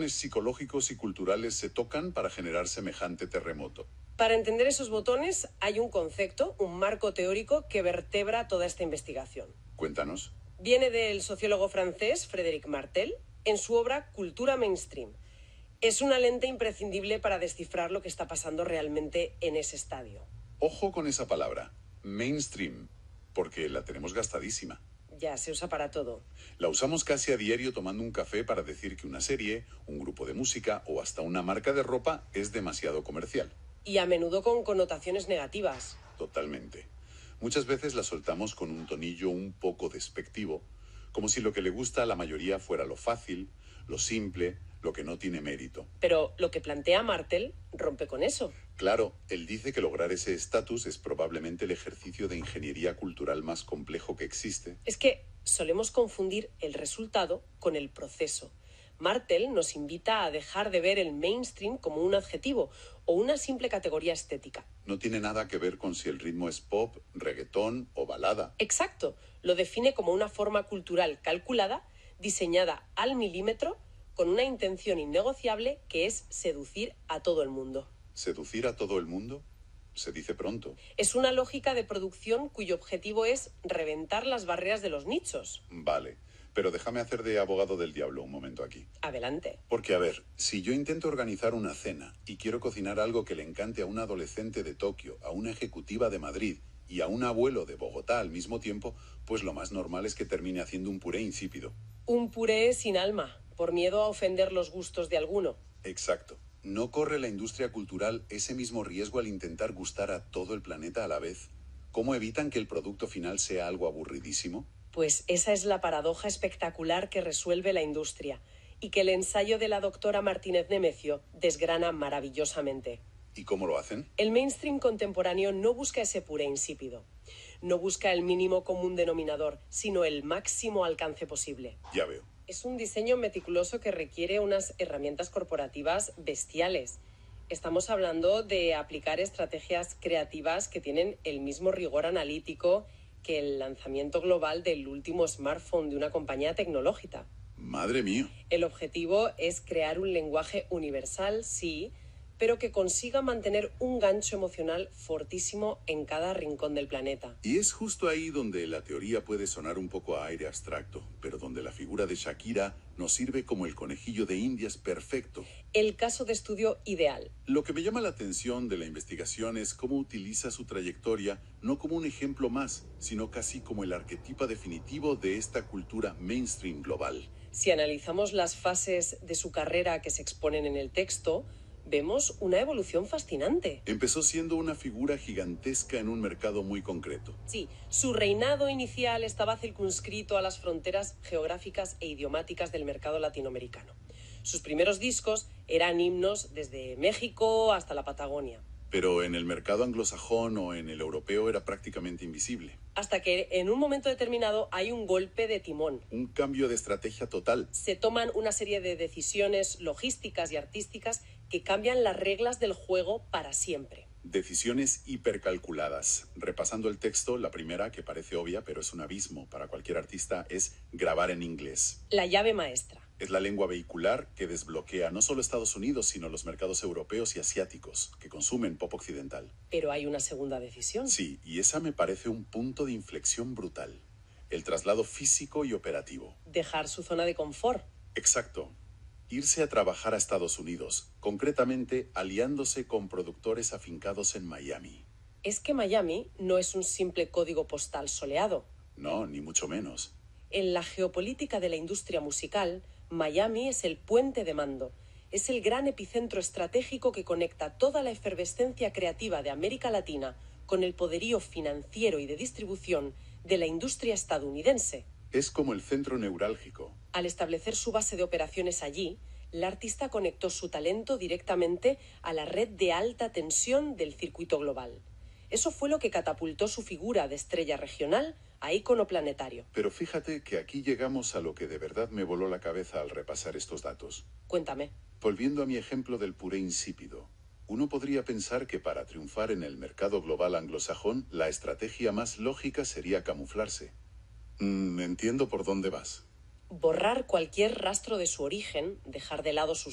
botones psicológicos y culturales se tocan para generar semejante terremoto? Para entender esos botones hay un concepto, un marco teórico que vertebra toda esta investigación. Cuéntanos. Viene del sociólogo francés Frédéric Martel en su obra Cultura Mainstream. Es una lente imprescindible para descifrar lo que está pasando realmente en ese estadio. Ojo con esa palabra, mainstream, porque la tenemos gastadísima. Ya, se usa para todo. La usamos casi a diario tomando un café para decir que una serie, un grupo de música o hasta una marca de ropa es demasiado comercial. Y a menudo con connotaciones negativas. Totalmente. Muchas veces la soltamos con un tonillo un poco despectivo, como si lo que le gusta a la mayoría fuera lo fácil, lo simple, lo que no tiene mérito. Pero lo que plantea Martel rompe con eso. Claro, él dice que lograr ese estatus es probablemente el ejercicio de ingeniería cultural más complejo que existe. Es que solemos confundir el resultado con el proceso. Martel nos invita a dejar de ver el mainstream como un adjetivo o una simple categoría estética. No tiene nada que ver con si el ritmo es pop, reggaetón o balada. Exacto, lo define como una forma cultural calculada, diseñada al milímetro, con una intención innegociable que es seducir a todo el mundo. ¿Seducir a todo el mundo? Se dice pronto. Es una lógica de producción cuyo objetivo es reventar las barreras de los nichos. Vale, pero déjame hacer de abogado del diablo un momento aquí. Adelante. Porque, a ver, si yo intento organizar una cena y quiero cocinar algo que le encante a un adolescente de Tokio, a una ejecutiva de Madrid y a un abuelo de Bogotá al mismo tiempo, pues lo más normal es que termine haciendo un puré insípido. Un puré sin alma, por miedo a ofender los gustos de alguno. Exacto. ¿No corre la industria cultural ese mismo riesgo al intentar gustar a todo el planeta a la vez? ¿Cómo evitan que el producto final sea algo aburridísimo? Pues esa es la paradoja espectacular que resuelve la industria y que el ensayo de la doctora Martínez Nemecio desgrana maravillosamente. ¿Y cómo lo hacen? El mainstream contemporáneo no busca ese puré insípido. No busca el mínimo común denominador, sino el máximo alcance posible. Ya veo. Es un diseño meticuloso que requiere unas herramientas corporativas bestiales. Estamos hablando de aplicar estrategias creativas que tienen el mismo rigor analítico que el lanzamiento global del último smartphone de una compañía tecnológica. Madre mía. El objetivo es crear un lenguaje universal, sí, pero que consiga mantener un gancho emocional fortísimo en cada rincón del planeta. Y es justo ahí donde la teoría puede sonar un poco a aire abstracto, pero donde la figura de Shakira nos sirve como el conejillo de Indias perfecto. El caso de estudio ideal. Lo que me llama la atención de la investigación es cómo utiliza su trayectoria no como un ejemplo más, sino casi como el arquetipo definitivo de esta cultura mainstream global. Si analizamos las fases de su carrera que se exponen en el texto, vemos una evolución fascinante. Empezó siendo una figura gigantesca en un mercado muy concreto. Sí, su reinado inicial estaba circunscrito a las fronteras geográficas e idiomáticas del mercado latinoamericano. Sus primeros discos eran himnos desde México hasta la Patagonia. Pero en el mercado anglosajón o en el europeo era prácticamente invisible. Hasta que en un momento determinado hay un golpe de timón. Un cambio de estrategia total. Se toman una serie de decisiones logísticas y artísticas que cambian las reglas del juego para siempre. Decisiones hipercalculadas. Repasando el texto, la primera, que parece obvia, pero es un abismo para cualquier artista, es grabar en inglés. La llave maestra. Es la lengua vehicular que desbloquea no solo Estados Unidos, sino los mercados europeos y asiáticos, que consumen pop occidental. Pero hay una segunda decisión. Sí, y esa me parece un punto de inflexión brutal. El traslado físico y operativo. Dejar su zona de confort. Exacto. Irse a trabajar a Estados Unidos, concretamente aliándose con productores afincados en Miami. Es que Miami no es un simple código postal soleado. No, ni mucho menos. En la geopolítica de la industria musical, Miami es el puente de mando. Es el gran epicentro estratégico que conecta toda la efervescencia creativa de América Latina con el poderío financiero y de distribución de la industria estadounidense. Es como el centro neurálgico. Al establecer su base de operaciones allí, la artista conectó su talento directamente a la red de alta tensión del circuito global. Eso fue lo que catapultó su figura de estrella regional a ícono planetario. Pero fíjate que aquí llegamos a lo que de verdad me voló la cabeza al repasar estos datos. Cuéntame. Volviendo a mi ejemplo del puré insípido, uno podría pensar que para triunfar en el mercado global anglosajón, la estrategia más lógica sería camuflarse. Entiendo por dónde vas. Borrar cualquier rastro de su origen, dejar de lado sus